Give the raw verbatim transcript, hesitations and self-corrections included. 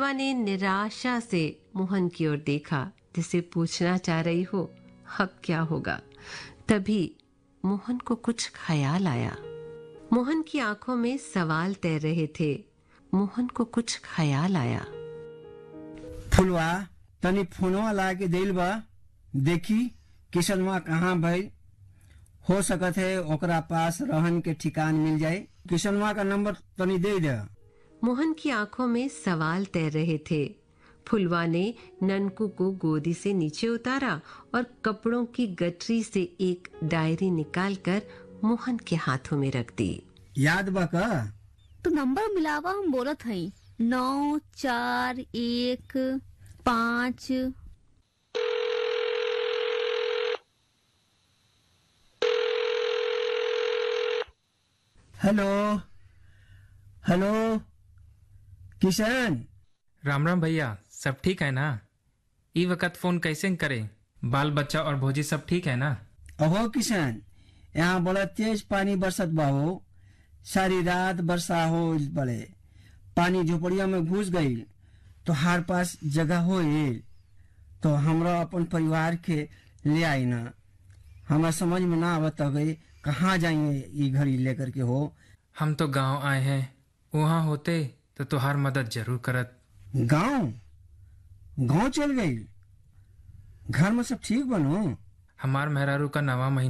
फुलवा ने निराशा से मोहन की ओर देखा, जिसे पूछना चाह रही हो अब क्या होगा। तभी मोहन को कुछ ख्याल आया। मोहन की आंखों में सवाल तैर रहे थे। मोहन को कुछ ख्याल आया। फुलवा तनी फोनवा ला के दिल बा, देखी किशनवा कहाँ भाई। हो सकत है ओकरा पास रहन के ठिकान मिल जाए। किशनवा का नंबर तनी दे दे। मोहन की आंखों में सवाल तैर रहे थे। फुलवा ने ननकू को गोदी से नीचे उतारा और कपड़ों की गठरी से एक डायरी निकालकर मोहन के हाथों में रख दी। याद बा का? तो नंबर मिलावा हम बोलत हई, नौ चार एक पाँच। Hello hello Kishan. राम राम भैया, सब ठीक है ना? ई वक्त फोन कैसे करे? बाल बच्चा और भौजी सब ठीक है ना? अहो किशन, यहाँ बड़ा तेज पानी बरसत बा हो। सारी रात वर्षा हो बड़े, पानी झोपड़िया में घुस गई। तो हर पास जगह हो तो हमरा अपन परिवार के ले आई ना। हमारा समझ में ना आवत गई कहाँ जाइए ये घड़ी लेकर के हो। हम तो गांव आए हैं, वहाँ होते तो तुहार मदद जरूर करत। गांव गांव चल गई? घर में सब ठीक बनो? हमार मेहरारू का नवा महीना